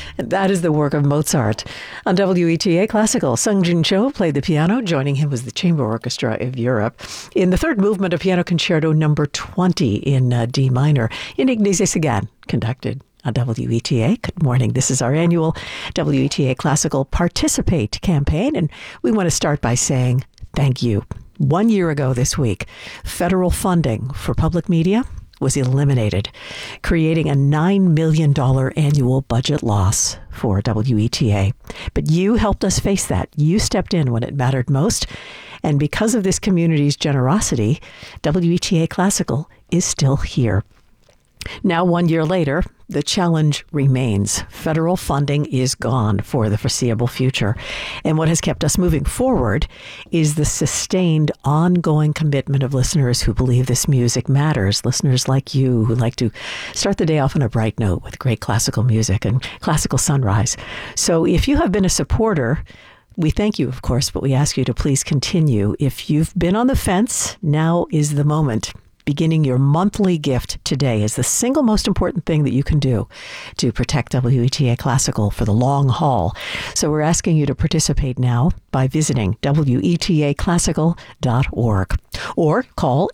And that is the work of Mozart. On WETA Classical, Sung Jin Cho played the piano. Joining him was the Chamber Orchestra of Europe in the third movement of Piano Concerto number 20 in D minor. In Ignazia Sagan, conducted on WETA. Good morning. This is our annual WETA Classical Participate campaign, and we want to start by saying thank you. 1 year ago this week, federal funding for public media was eliminated, creating a $9 million annual budget loss for WETA. But you helped us face that. You stepped in when it mattered most. And because of this community's generosity, WETA Classical is still here. Now, 1 year later, the challenge remains. Federal funding is gone for the foreseeable future. And what has kept us moving forward is the sustained, ongoing commitment of listeners who believe this music matters. Listeners like you who like to start the day off on a bright note with great classical music and classical sunrise. So if you have been a supporter, we thank you, of course, but we ask you to please continue. If you've been on the fence, now is the moment. Beginning your monthly gift today is the single most important thing that you can do to protect WETA Classical for the long haul. So we're asking you to participate now by visiting WETAClassical.org or call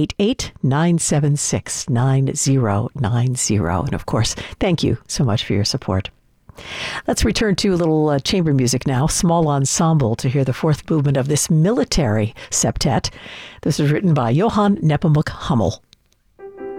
888-976-9090. And of course, thank you so much for your support. Let's return to a little chamber music now, small ensemble, to hear the fourth movement of this military septet. This was written by Johann Nepomuk Hummel.